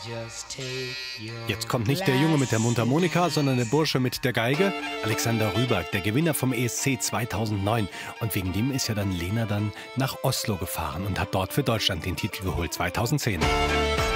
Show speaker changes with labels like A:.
A: Jetzt kommt nicht der Junge mit der Mundharmonika, sondern der Bursche mit der Geige, Alexander Rybak, der Gewinner vom ESC 2009. Und wegen dem ist ja dann Lena nach Oslo gefahren und hat dort für Deutschland den Titel geholt, 2010.